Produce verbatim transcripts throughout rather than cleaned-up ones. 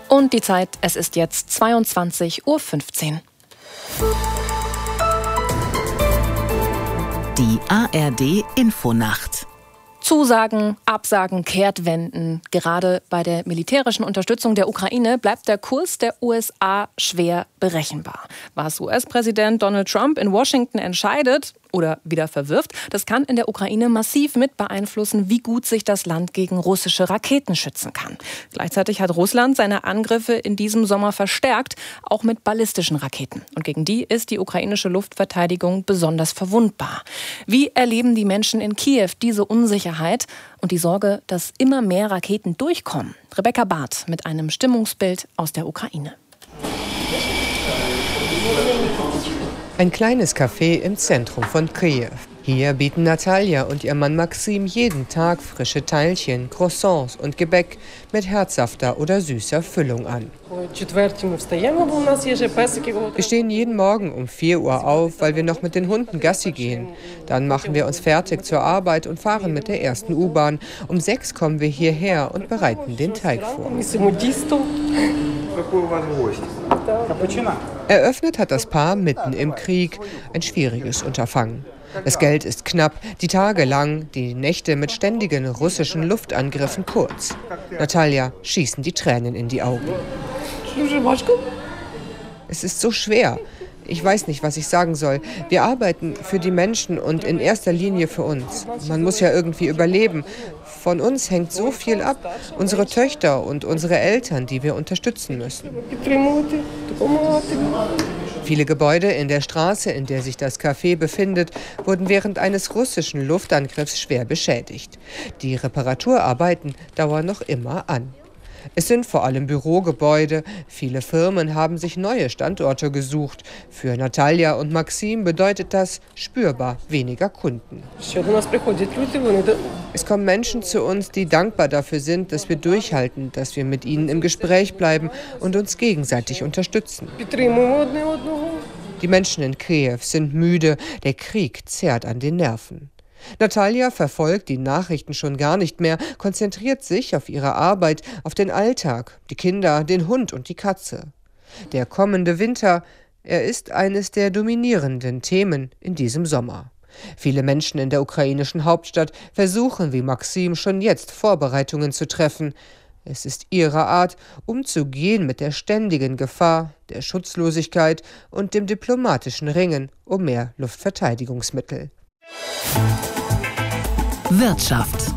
Und die Zeit, es ist jetzt zweiundzwanzig Uhr fünfzehn. Die A R D-Infonacht. Zusagen, Absagen, Kehrtwenden. Gerade bei der militärischen Unterstützung der Ukraine bleibt der Kurs der U S A schwer berechenbar. Was U S-Präsident Donald Trump in Washington entscheidet oder wieder verwirft, das kann in der Ukraine massiv mit beeinflussen, wie gut sich das Land gegen russische Raketen schützen kann. Gleichzeitig hat Russland seine Angriffe in diesem Sommer verstärkt, auch mit ballistischen Raketen. Und gegen die ist die ukrainische Luftverteidigung besonders verwundbar. Wie erleben die Menschen in Kiew diese Unsicherheit und die Sorge, dass immer mehr Raketen durchkommen? Rebecca Barth mit einem Stimmungsbild aus der Ukraine. Ein kleines Café im Zentrum von Kiew. Hier bieten Natalia und ihr Mann Maxim jeden Tag frische Teilchen, Croissants und Gebäck mit herzhafter oder süßer Füllung an. Wir stehen jeden Morgen um vier Uhr auf, weil wir noch mit den Hunden Gassi gehen. Dann machen wir uns fertig zur Arbeit und fahren mit der ersten U-Bahn. Um sechs kommen wir hierher und bereiten den Teig vor. Eröffnet hat das Paar mitten im Krieg. Ein schwieriges Unterfangen. Das Geld ist knapp, die Tage lang, die Nächte mit ständigen russischen Luftangriffen kurz. Natalia schießen die Tränen in die Augen. Es ist so schwer. Ich weiß nicht, was ich sagen soll. Wir arbeiten für die Menschen und in erster Linie für uns. Man muss ja irgendwie überleben. Von uns hängt so viel ab. Unsere Töchter und unsere Eltern, die wir unterstützen müssen. Viele Gebäude in der Straße, in der sich das Café befindet, wurden während eines russischen Luftangriffs schwer beschädigt. Die Reparaturarbeiten dauern noch immer an. Es sind vor allem Bürogebäude. Viele Firmen haben sich neue Standorte gesucht. Für Natalia und Maxim bedeutet das spürbar weniger Kunden. Es kommen Menschen zu uns, die dankbar dafür sind, dass wir durchhalten, dass wir mit ihnen im Gespräch bleiben und uns gegenseitig unterstützen. Die Menschen in Kiew sind müde. Der Krieg zerrt an den Nerven. Natalia verfolgt die Nachrichten schon gar nicht mehr, konzentriert sich auf ihre Arbeit, auf den Alltag, die Kinder, den Hund und die Katze. Der kommende Winter, er ist eines der dominierenden Themen in diesem Sommer. Viele Menschen in der ukrainischen Hauptstadt versuchen wie Maxim schon jetzt Vorbereitungen zu treffen. Es ist ihre Art, umzugehen mit der ständigen Gefahr, der Schutzlosigkeit und dem diplomatischen Ringen um mehr Luftverteidigungsmittel. Wirtschaft.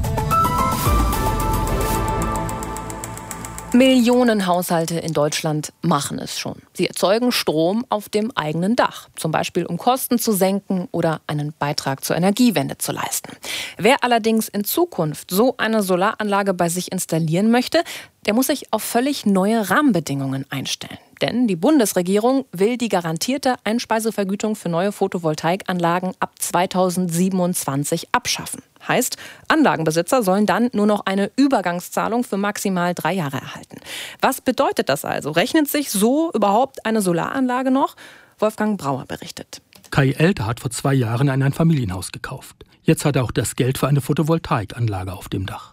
Millionen Haushalte in Deutschland machen es schon. Sie erzeugen Strom auf dem eigenen Dach, zum Beispiel um Kosten zu senken oder einen Beitrag zur Energiewende zu leisten. Wer allerdings in Zukunft so eine Solaranlage bei sich installieren möchte, der muss sich auf völlig neue Rahmenbedingungen einstellen. Denn die Bundesregierung will die garantierte Einspeisevergütung für neue Photovoltaikanlagen ab zweitausendsiebenundzwanzig abschaffen. Heißt, Anlagenbesitzer sollen dann nur noch eine Übergangszahlung für maximal drei Jahre erhalten. Was bedeutet das also? Rechnet sich so überhaupt eine Solaranlage noch? Wolfgang Brauer berichtet. Kai Elter hat vor zwei Jahren ein Einfamilienhaus gekauft. Jetzt hat er auch das Geld für eine Photovoltaikanlage auf dem Dach.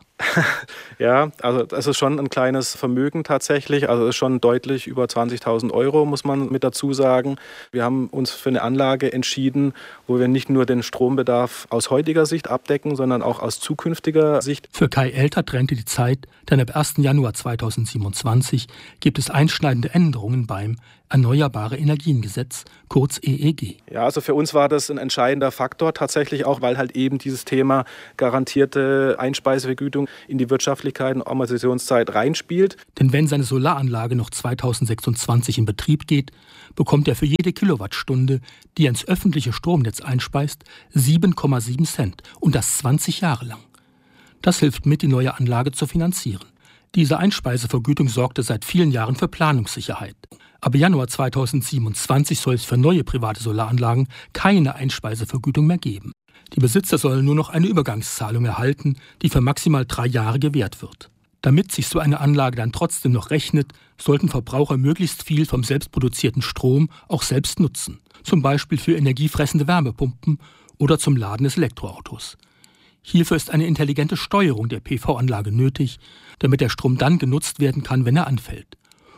Ja, also das ist schon ein kleines Vermögen tatsächlich, also es ist schon deutlich über zwanzigtausend Euro, muss man mit dazu sagen. Wir haben uns für eine Anlage entschieden, wo wir nicht nur den Strombedarf aus heutiger Sicht abdecken, sondern auch aus zukünftiger Sicht. Für Kai Elter trennte die Zeit, denn ab ersten Januar zweitausendsiebenundzwanzig gibt es einschneidende Änderungen beim Erneuerbare Energiengesetz, kurz E E G. Ja, also für uns war das ein entscheidender Faktor tatsächlich auch, weil halt eben dieses Thema garantierte Einspeisevergütung in die Wirtschaftlichkeit und Amortisationszeit reinspielt. Denn wenn seine Solaranlage noch zweitausendsechsundzwanzig in Betrieb geht, bekommt er für jede Kilowattstunde, die er ins öffentliche Stromnetz einspeist, sieben Komma sieben Cent und das zwanzig Jahre lang. Das hilft mit, die neue Anlage zu finanzieren. Diese Einspeisevergütung sorgte seit vielen Jahren für Planungssicherheit. Ab Januar zweitausendsiebenundzwanzig soll es für neue private Solaranlagen keine Einspeisevergütung mehr geben. Die Besitzer sollen nur noch eine Übergangszahlung erhalten, die für maximal drei Jahre gewährt wird. Damit sich so eine Anlage dann trotzdem noch rechnet, sollten Verbraucher möglichst viel vom selbstproduzierten Strom auch selbst nutzen. Zum Beispiel für energiefressende Wärmepumpen oder zum Laden des Elektroautos. Hierfür ist eine intelligente Steuerung der P V-Anlage nötig, damit der Strom dann genutzt werden kann, wenn er anfällt.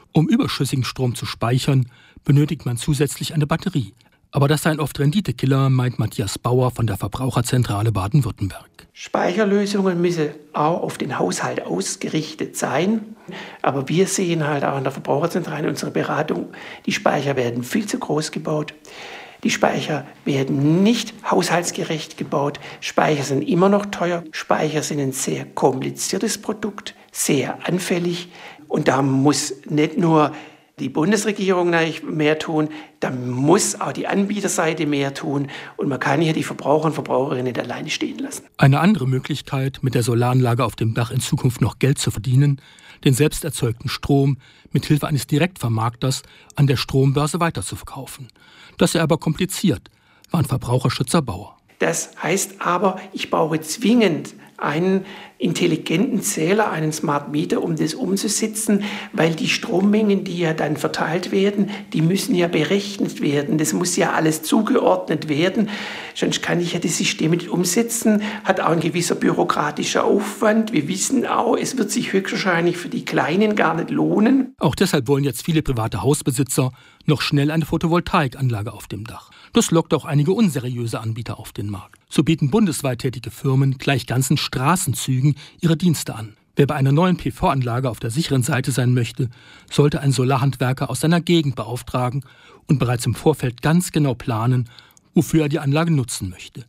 Um überschüssigen Strom zu speichern, benötigt man zusätzlich eine Batterie. Aber das sei ein oft Renditekiller, meint Matthias Bauer von der Verbraucherzentrale Baden-Württemberg. Speicherlösungen müssen auch auf den Haushalt ausgerichtet sein. Aber wir sehen halt auch in der Verbraucherzentrale in unserer Beratung, die Speicher werden viel zu groß gebaut. Die Speicher werden nicht haushaltsgerecht gebaut. Speicher sind immer noch teuer. Speicher sind ein sehr kompliziertes Produkt, sehr anfällig. Und da muss nicht nur die Bundesregierung mehr tun, da muss auch die Anbieterseite mehr tun. Und man kann hier die Verbraucher und Verbraucherinnen nicht alleine stehen lassen. Eine andere Möglichkeit, mit der Solaranlage auf dem Dach in Zukunft noch Geld zu verdienen, den selbst erzeugten Strom mit Hilfe eines Direktvermarkters an der Strombörse weiterzuverkaufen. Das sei aber kompliziert, warnt Verbraucherschützer Bauer. Das heißt aber, ich brauche zwingend einen intelligenten Zähler, einen Smart Meter, um das umzusetzen, weil die Strommengen, die ja dann verteilt werden, die müssen ja berechnet werden. Das muss ja alles zugeordnet werden. Sonst kann ich ja das System nicht umsetzen, hat auch ein gewisser bürokratischer Aufwand. Wir wissen auch, es wird sich höchstwahrscheinlich für die Kleinen gar nicht lohnen. Auch deshalb wollen jetzt viele private Hausbesitzer noch schnell eine Photovoltaikanlage auf dem Dach. Das lockt auch einige unseriöse Anbieter auf den Markt. So bieten bundesweit tätige Firmen gleich ganzen Straßenzügen ihre Dienste an. Wer bei einer neuen P V-Anlage auf der sicheren Seite sein möchte, sollte einen Solarhandwerker aus seiner Gegend beauftragen und bereits im Vorfeld ganz genau planen, wofür er die Anlage nutzen möchte.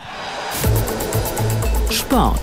Sport.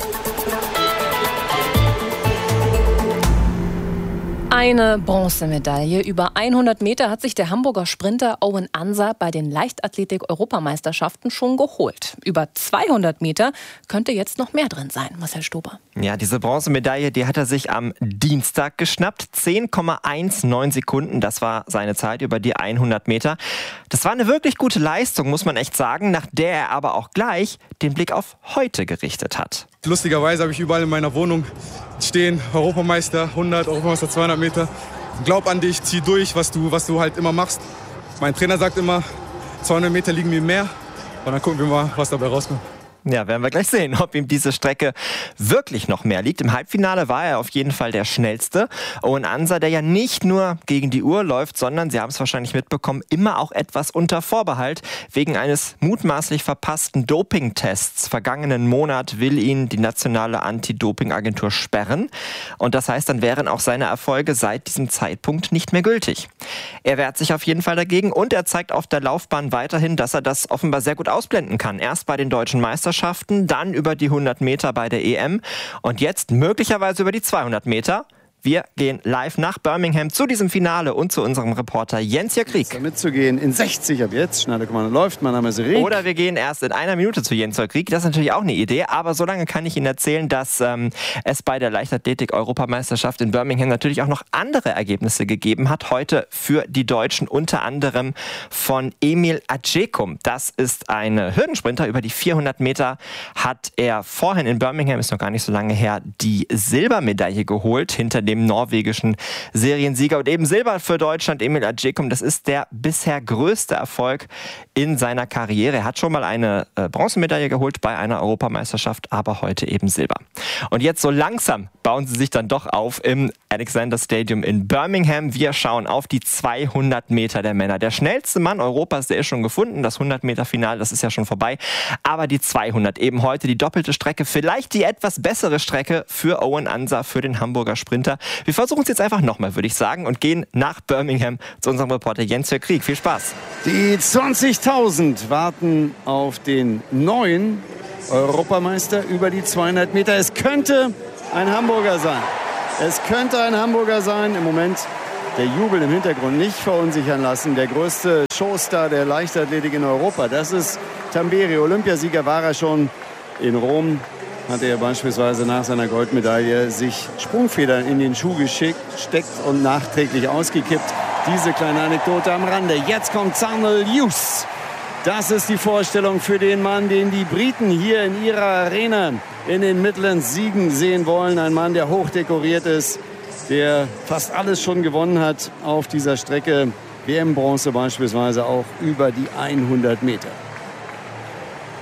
Eine Bronzemedaille über hundert Meter hat sich der Hamburger Sprinter Owen Anser bei den Leichtathletik-Europameisterschaften schon geholt. Über zweihundert Meter könnte jetzt noch mehr drin sein, Marcel Stober. Ja, diese Bronzemedaille, die hat er sich am Dienstag geschnappt. zehn Komma neunzehn Sekunden, das war seine Zeit über die hundert Meter. Das war eine wirklich gute Leistung, muss man echt sagen, nach der er aber auch gleich den Blick auf heute gerichtet hat. Lustigerweise habe ich überall in meiner Wohnung stehen, Europameister hundert, Europameister zweihundert Meter. Glaub an dich, zieh durch, was du, was du halt immer machst. Mein Trainer sagt immer, zweihundert Meter liegen mir mehr. Und dann gucken wir mal, was dabei rauskommt. Ja, werden wir gleich sehen, ob ihm diese Strecke wirklich noch mehr liegt. Im Halbfinale war er auf jeden Fall der Schnellste. Owen Anser, der ja nicht nur gegen die Uhr läuft, sondern, Sie haben es wahrscheinlich mitbekommen, immer auch etwas unter Vorbehalt. Wegen eines mutmaßlich verpassten Dopingtests vergangenen Monat will ihn die nationale Anti-Doping-Agentur sperren. Und das heißt, dann wären auch seine Erfolge seit diesem Zeitpunkt nicht mehr gültig. Er wehrt sich auf jeden Fall dagegen und er zeigt auf der Laufbahn weiterhin, dass er das offenbar sehr gut ausblenden kann. Erst bei den deutschen Meisterschaften, dann über die hundert Meter bei der E M und jetzt möglicherweise über die zweihundert Meter. Wir gehen live nach Birmingham zu diesem Finale und zu unserem Reporter Jens Krieg. Mitzugehen in sechzig ab jetzt. Schneiderkommando läuft. Mein Name ist Rick. Oder wir gehen erst in einer Minute zu Jens Krieg. Das ist natürlich auch eine Idee. Aber so lange kann ich Ihnen erzählen, dass ähm, es bei der Leichtathletik-Europameisterschaft in Birmingham natürlich auch noch andere Ergebnisse gegeben hat. Heute für die Deutschen unter anderem von Emil Acecum. Das ist ein Hürdensprinter. Über die vierhundert Meter hat er vorhin in Birmingham, ist noch gar nicht so lange her, die Silbermedaille geholt hinter dem norwegischen Seriensieger. Und eben Silber für Deutschland, Emil Acecum, das ist der bisher größte Erfolg in seiner Karriere. Er hat schon mal eine äh, Bronzemedaille geholt bei einer Europameisterschaft, aber heute eben Silber. Und jetzt so langsam bauen sie sich dann doch auf im Alexander Stadium in Birmingham. Wir schauen auf die zweihundert Meter der Männer. Der schnellste Mann Europas, der ist schon gefunden. Das hundert Meter Finale, das ist ja schon vorbei. Aber die zweihundert, eben heute die doppelte Strecke, vielleicht die etwas bessere Strecke für Owen Anser, für den Hamburger Sprinter. Wir versuchen es jetzt einfach nochmal, würde ich sagen, und gehen nach Birmingham zu unserem Reporter Jens Krieg. Viel Spaß. Die zwanzigtausend warten auf den neuen Europameister über die zweihundert Meter. Es könnte ein Hamburger sein. Es könnte ein Hamburger sein. Im Moment der Jubel im Hintergrund nicht verunsichern lassen. Der größte Showstar der Leichtathletik in Europa, das ist Tamberi. Olympiasieger war er schon in Rom. Hatte er beispielsweise nach seiner Goldmedaille sich Sprungfedern in den Schuh geschickt, steckt und nachträglich ausgekippt. Diese kleine Anekdote am Rande. Jetzt kommt Zharnel Hughes. Das ist die Vorstellung für den Mann, den die Briten hier in ihrer Arena in den Midlands siegen sehen wollen. Ein Mann, der hoch dekoriert ist, der fast alles schon gewonnen hat auf dieser Strecke. W M-Bronze beispielsweise auch über die hundert Meter.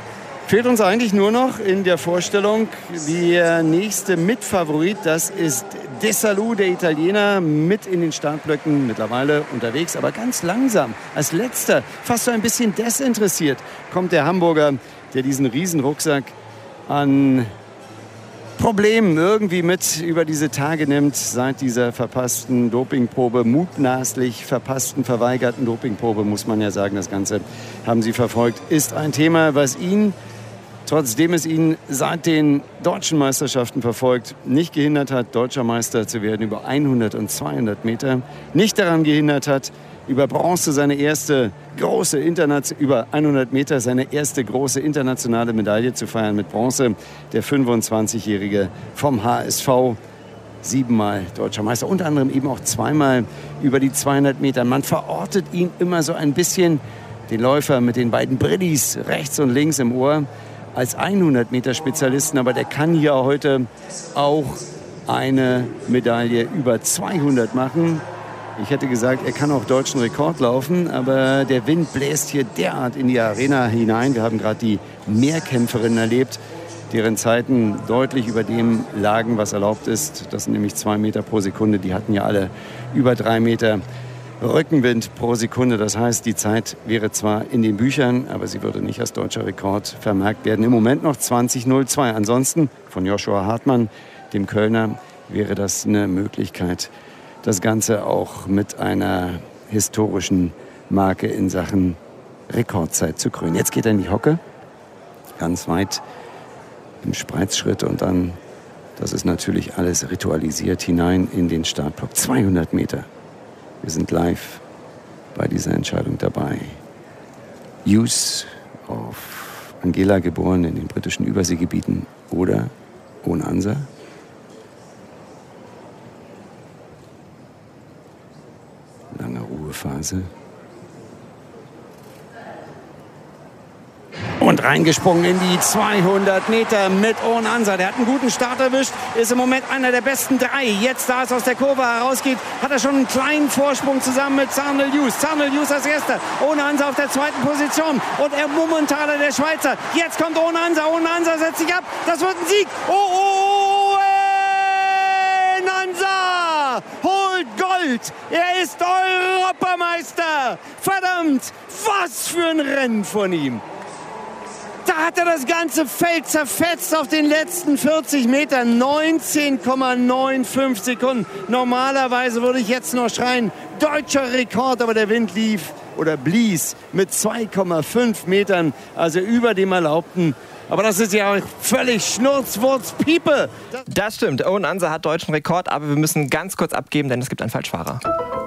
Fehlt uns eigentlich nur noch in der Vorstellung der nächste Mitfavorit. Das ist Desalou, der Italiener, mit in den Startblöcken, mittlerweile unterwegs, aber ganz langsam. Als letzter, fast so ein bisschen desinteressiert, kommt der Hamburger, der diesen Riesenrucksack an Problemen irgendwie mit über diese Tage nimmt, seit dieser verpassten Dopingprobe, mutmaßlich verpassten, verweigerten Dopingprobe, muss man ja sagen, das Ganze haben sie verfolgt, ist ein Thema, was ihn, trotzdem es ihn seit den deutschen Meisterschaften verfolgt, nicht gehindert hat, deutscher Meister zu werden über hundert und zweihundert Meter, nicht daran gehindert hat, über Bronze seine erste große Internation, über hundert Meter seine erste große internationale Medaille zu feiern mit Bronze. Der fünfundzwanzigjährige vom H S V, siebenmal deutscher Meister, unter anderem eben auch zweimal über die zweihundert Meter. Man verortet ihn immer so ein bisschen, den Läufer mit den beiden Brillis rechts und links im Ohr, als hundert Meter Spezialisten, aber der kann hier heute auch eine Medaille über zweihundert machen. Ich hätte gesagt, er kann auch deutschen Rekord laufen, aber der Wind bläst hier derart in die Arena hinein. Wir haben gerade die Mehrkämpferinnen erlebt, deren Zeiten deutlich über dem lagen, was erlaubt ist. Das sind nämlich zwei Meter pro Sekunde. Die hatten ja alle über drei Meter Rückenwind pro Sekunde. Das heißt, die Zeit wäre zwar in den Büchern, aber sie würde nicht als deutscher Rekord vermerkt werden. Im Moment noch zwanzig null zwei. Ansonsten von Joshua Hartmann, dem Kölner, wäre das eine Möglichkeit, das Ganze auch mit einer historischen Marke in Sachen Rekordzeit zu krönen. Jetzt geht er in die Hocke, ganz weit im Spreizschritt und dann, das ist natürlich alles ritualisiert, hinein in den Startblock. zweihundert Meter. Wir sind live bei dieser Entscheidung dabei. Hughes auf Angela, geboren in den britischen Überseegebieten, oder Onansa. Lange Ruhephase. Und reingesprungen in die zweihundert Meter mit Onansa. Der hat einen guten Start erwischt, ist im Moment einer der besten drei. Jetzt, da es aus der Kurve herausgeht, hat er schon einen kleinen Vorsprung zusammen mit Zharnel Hughes. Zharnel Hughes als Erster, Onansa auf der zweiten Position. Und er Mummentaler, der Schweizer. Jetzt kommt Onansa, Onansa setzt sich ab. Das wird ein Sieg. Oh, oh, Onansa holt Gold. Er ist Europameister. Verdammt, was für ein Rennen von ihm. Da hat er das ganze Feld zerfetzt auf den letzten vierzig Metern. neunzehn Komma fünfundneunzig Sekunden. Normalerweise würde ich jetzt noch schreien, deutscher Rekord, aber der Wind lief oder blies mit zwei Komma fünf Metern, also über dem Erlaubten. Aber das ist ja völlig Schnurzwurz-Piepe. Das stimmt. Onansa hat deutschen Rekord, aber wir müssen ganz kurz abgeben, denn es gibt einen Falschfahrer.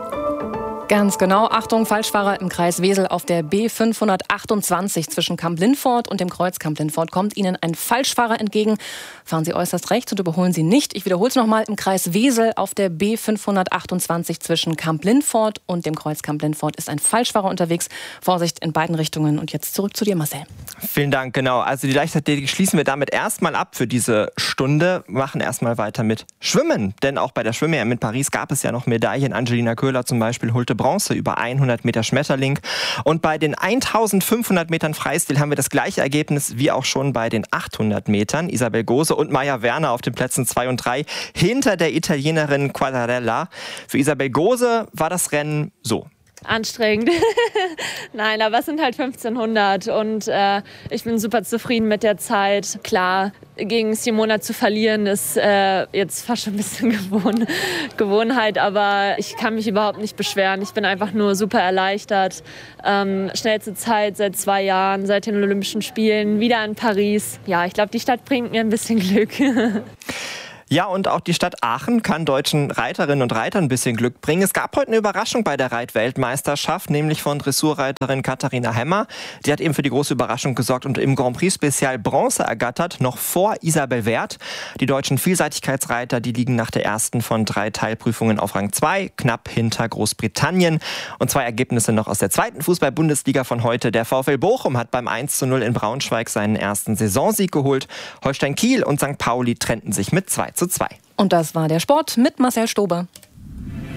Ganz genau. Achtung, Falschfahrer im Kreis Wesel auf der B fünfhundertachtundzwanzig zwischen Kamp-Lindfort und dem Kreuz Kamp-Lindfort kommt Ihnen ein Falschfahrer entgegen. Fahren Sie äußerst rechts und überholen Sie nicht. Ich wiederhole es nochmal. Im Kreis Wesel auf der B fünfhundertachtundzwanzig zwischen Kamp-Lindfort und dem Kreuz Kamp-Lindfort ist ein Falschfahrer unterwegs. Vorsicht in beiden Richtungen. Und jetzt zurück zu dir, Marcel. Vielen Dank, genau. Also die Leichtathletik schließen wir damit erstmal ab für diese Stunde. Machen erstmal weiter mit Schwimmen. Denn auch bei der Schwimm-E M in Paris gab es ja noch Medaillen. Angelina Köhler zum Beispiel holte Bronze über hundert Meter Schmetterling. Und bei den eintausendfünfhundert Metern Freistil haben wir das gleiche Ergebnis wie auch schon bei den achthundert Metern. Isabel Gose und Maja Werner auf den Plätzen zwei und drei hinter der Italienerin Quadarella. Für Isabel Gose war das Rennen so. Anstrengend. Nein, aber es sind halt fünfzehnhundert und äh, ich bin super zufrieden mit der Zeit. Klar, gegen Simona zu verlieren ist äh, jetzt fast schon ein bisschen Gewohn Gewohnheit, aber ich kann mich überhaupt nicht beschweren. Ich bin einfach nur super erleichtert. Ähm, schnellste Zeit seit zwei Jahren, seit den Olympischen Spielen, wieder in Paris. Ja, ich glaube, die Stadt bringt mir ein bisschen Glück. Ja, und auch die Stadt Aachen kann deutschen Reiterinnen und Reitern ein bisschen Glück bringen. Es gab heute eine Überraschung bei der Reitweltmeisterschaft, nämlich von Dressurreiterin Katharina Hemmer. Die hat eben für die große Überraschung gesorgt und im Grand Prix Spezial Bronze ergattert, noch vor Isabel Werth. Die deutschen Vielseitigkeitsreiter, die liegen nach der ersten von drei Teilprüfungen auf Rang zwei, knapp hinter Großbritannien. Und zwei Ergebnisse noch aus der zweiten Fußball-Bundesliga von heute. Der VfL Bochum hat beim eins zu null in Braunschweig seinen ersten Saisonsieg geholt. Holstein Kiel und Sankt Pauli trennten sich mit zwei zu zwei. Und das war der Sport mit Marcel Stober.